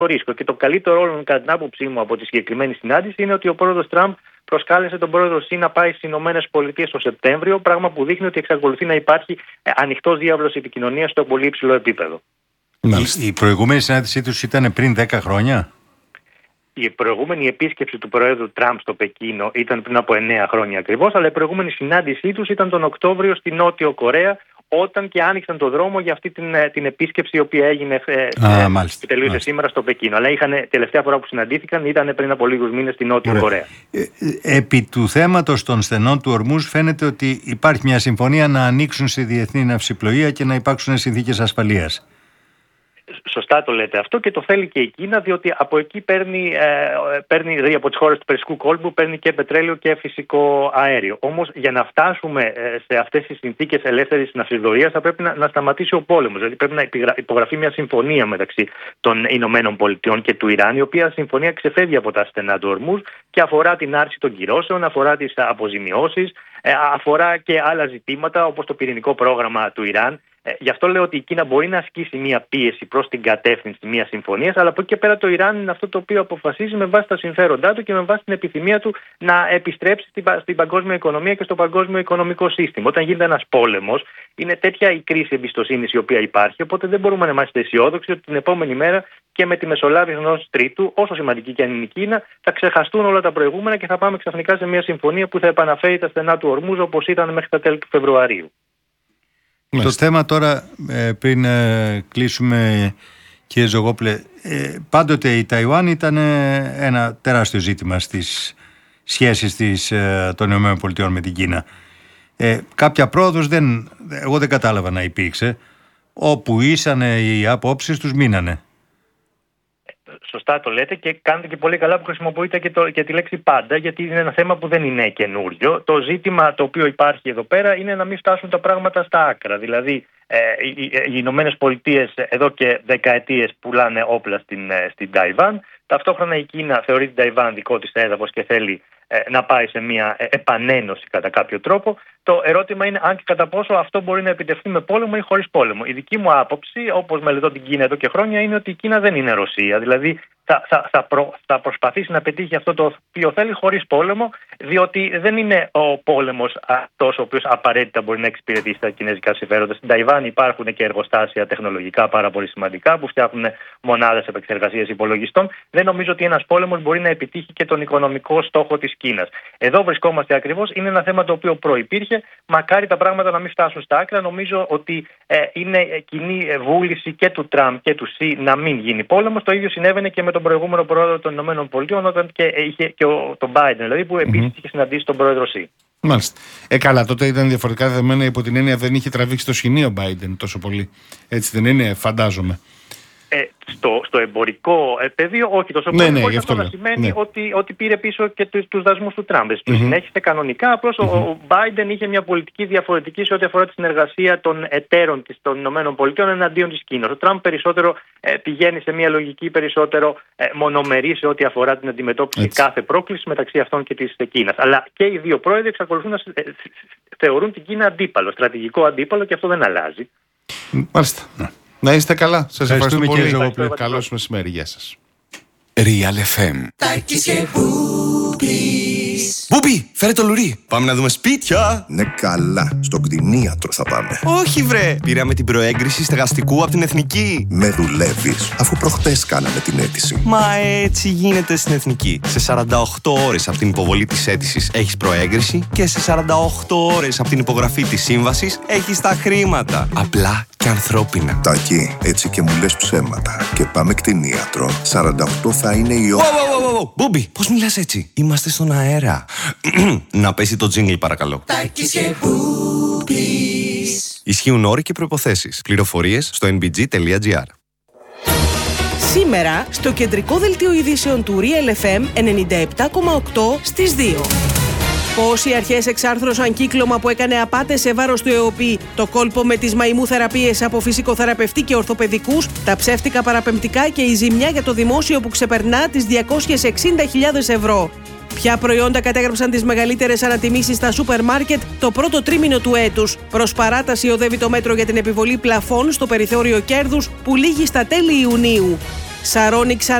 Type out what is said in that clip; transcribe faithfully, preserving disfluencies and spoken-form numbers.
ρίσκο. Και το καλύτερο όλων, κατά την άποψή μου, από τη συγκεκριμένη συνάντηση είναι ότι ο πρόεδρος Τραμπ προσκάλεσε τον πρόεδρο Σι να πάει στις Ηνωμένες Πολιτείες το Σεπτέμβριο, πράγμα που δείχνει ότι εξακολουθεί να υπάρχει ανοιχτός διάβλος επικοινωνίας στο πολύ υψηλό επίπεδο. Η, η προηγούμενη συνάντησή τους ήταν πριν δέκα χρόνια. Η προηγούμενη επίσκεψη του Προέδρου Τραμπ στο Πεκίνο ήταν πριν από εννέα χρόνια ακριβώς, αλλά η προηγούμενη συνάντησή τους ήταν τον Οκτώβριο στη Νότιο Κορέα, όταν και άνοιξαν το δρόμο για αυτή την, την επίσκεψη η οποία έγινε Α, μάλιστα, που τελείωσε μάλιστα. σήμερα στο Πεκίνο. Αλλά είχαν, τελευταία φορά που συναντήθηκαν ήταν πριν από λίγους μήνες στη Νότιο Ωραία. Κορέα. Ε, επί του θέματος των στενών του Ορμούζ φαίνεται ότι υπάρχει μια συμφωνία να ανοίξουν στη διεθνή ναυσιπλοεία και να υπάρξουν συνθήκες ασφαλείας. Σωστά το λέτε αυτό και το θέλει και η Κίνα, διότι από εκεί παίρνει, ε, παίρνει δηλαδή από τις χώρες του Περσικού κόλπου, παίρνει και πετρέλαιο και φυσικό αέριο. Όμως για να φτάσουμε σε αυτές τις συνθήκες ελεύθερης ναυσιπλοείας θα πρέπει να, να σταματήσει ο πόλεμος. Δηλαδή πρέπει να υπογραφεί μια συμφωνία μεταξύ των Ηνωμένων Πολιτειών και του Ιράν, η οποία συμφωνία ξεφεύγει από τα στενά του Ορμούζ και αφορά την άρση των κυρώσεων, αφορά τις αποζημιώσεις, αφορά και άλλα ζητήματα όπως το πυρηνικό πρόγραμμα του Ιράν. Ε, γι' αυτό λέω ότι η Κίνα μπορεί να ασκήσει μια πίεση προς την κατεύθυνση μιας συμφωνίας, αλλά από εκεί και πέρα το Ιράν είναι αυτό το οποίο αποφασίζει με βάση τα συμφέροντά του και με βάση την επιθυμία του να επιστρέψει στην, στην παγκόσμια οικονομία και στο παγκόσμιο οικονομικό σύστημα. Όταν γίνεται ένας πόλεμος, είναι τέτοια η κρίση εμπιστοσύνης η οποία υπάρχει, οπότε δεν μπορούμε να είμαστε αισιόδοξοι ότι την επόμενη μέρα και με τη μεσολάβηση ενός τρίτου, όσο σημαντική και αν είναι η Κίνα, θα ξεχαστούν όλα τα προηγούμενα και θα πάμε ξαφνικά σε μια συμφωνία που θα επαναφέρει τα στενά του Ορμούζ όπως ήταν μέχρι τα τέλη του Φεβρουαρίου. Το θέμα τώρα, πριν κλείσουμε, κύριε Ζογόπουλε, πάντοτε η Ταϊουάν ήταν ένα τεράστιο ζήτημα στις σχέσεις της, των ΗΠΑ με την Κίνα. Ε, κάποια πρόοδος δεν, εγώ δεν κατάλαβα να υπήρξε. Όπου ήσανε οι απόψεις τους μείνανε. Σωστά το λέτε και κάνετε και πολύ καλά που χρησιμοποιείτε και, το, και τη λέξη πάντα, γιατί είναι ένα θέμα που δεν είναι καινούριο. Το ζήτημα το οποίο υπάρχει εδώ πέρα είναι να μην φτάσουν τα πράγματα στα άκρα. Δηλαδή, ε, οι, οι Ηνωμένες Πολιτείες εδώ και δεκαετίες πουλάνε όπλα στην, στην Ταϊβάν. Ταυτόχρονα η Κίνα θεωρεί την Ταϊβάν δικό της έδαφος και θέλει ε, να πάει σε μια επανένωση κατά κάποιο τρόπο. Το ερώτημα είναι αν και κατά πόσο αυτό μπορεί να επιτευχθεί με πόλεμο ή χωρίς πόλεμο. Η δική μου άποψη, όπως μελετώ την Κίνα εδώ και χρόνια, είναι ότι η Κίνα δεν είναι Ρωσία. Δηλαδή θα, θα, θα, προ, θα προσπαθήσει να πετύχει αυτό το οποίο θέλει χωρίς πόλεμο, διότι δεν είναι ο πόλεμος αυτός ο οποίος απαραίτητα μπορεί να εξυπηρετήσει τα κινέζικα συμφέροντα. Στην Ταϊβάν υπάρχουν και εργοστάσια τεχνολογικά πάρα πολύ σημαντικά που φτιάχνουν μονάδες επεξεργασίας υπολογιστών. Δεν νομίζω ότι ένας πόλεμος μπορεί να επιτύχει και τον οικονομικό στόχο της Κίνας. Εδώ βρισκόμαστε ακριβώς. Είναι ένα θέμα το οποίο προϋπήρχε. Μακάρι τα πράγματα να μην φτάσουν στα άκρα. Νομίζω ότι ε, είναι κοινή βούληση και του Τραμπ και του Σι να μην γίνει πόλεμος. Το ίδιο συνέβαινε και με τον προηγούμενο πρόεδρο των ΗΠΑ, όταν και είχε και ο, τον Biden, δηλαδή, που επίσης mm-hmm. είχε συναντήσει τον πρόεδρο Σι. Μάλιστα. Ε, καλά, τότε ήταν διαφορετικά δεδομένα, υπό την έννοια δεν είχε τραβήξει το σκηνή ο Biden τόσο πολύ. Έτσι δεν είναι, φαντάζομαι. Ε, στο, στο εμπορικό πεδίο, όχι τόσο πολύ. Ναι, ναι, όχι αυτό να σημαίνει ναι. ότι, ότι πήρε πίσω και τους, τους δασμούς του Τραμπ. Mm-hmm. Τους συνέχισε κανονικά. Απλώς mm-hmm. ο Biden είχε μια πολιτική διαφορετική σε ό,τι αφορά τη συνεργασία των εταίρων της, των ΗΠΑ εναντίον της Κίνας. Ο Τραμπ περισσότερο ε, πηγαίνει σε μια λογική περισσότερο ε, μονομερή σε ό,τι αφορά την αντιμετώπιση Έτσι. κάθε πρόκληση μεταξύ αυτών και της Κίνας. Αλλά και οι δύο πρόεδροι εξακολουθούν να ε, θεωρούν την Κίνα αντίπαλο, στρατηγικό αντίπαλο, και αυτό δεν αλλάζει. Μάλιστα. Να είστε καλά. Σας ευχαριστούμε πολύ. Καλώς μεσημέρι. Γεια σας. Real εφ εμ. Μπούμπι, φέρε το λουρί. Πάμε να δούμε σπίτια. Ναι, καλά. Στον κτηνίατρο θα πάμε. Όχι, βρε. Πήραμε την προέγκριση στεγαστικού από την Εθνική. Με δουλεύεις, αφού προχτές κάναμε την αίτηση. Μα έτσι γίνεται στην Εθνική. Σε σαράντα οκτώ ώρες από την υποβολή της αίτησης έχεις προέγκριση και σε σαράντα οκτώ ώρες από την υπογραφή της σύμβασης έχεις τα χρήματα. Απλά και ανθρώπινα. Τάκη, έτσι και μου λες ψέματα. Και πάμε κτηνίατρο. σαράντα οκτώ θα είναι η ώρα. Μπούμπι, πώς μιλάς έτσι? Είμαστε στον αέρα. Να πέσει το τζίνγκλ, παρακαλώ. Τάκης και Μπούμπις. Ισχύουν όροι και προϋποθέσεις. Πληροφορίες στο εν μπι τζι τελεία τζι άρ. Σήμερα στο κεντρικό δελτίο ειδήσεων του Real εφ εμ ενενήντα επτά κόμμα οκτώ στις δύο. Πώς οι αρχές εξάρθρωσαν κύκλωμα που έκανε απάτες σε βάρος του ΕΟΠΗ, το κόλπο με τις μαϊμού θεραπείες από φυσικοθεραπευτή και ορθοπαιδικούς, τα ψεύτικα παραπεμπτικά και η ζημιά για το δημόσιο που ξεπερνά τις διακόσιες εξήντα χιλιάδες ευρώ. Ποια προϊόντα κατέγραψαν τις μεγαλύτερες ανατιμήσεις στα σούπερ μάρκετ το πρώτο τρίμηνο του έτους. Προς παράταση οδεύει το μέτρο για την επιβολή πλαφών στο περιθώριο κέρδους που λήγει στα τέλη Ιουνίου. Σαρώνη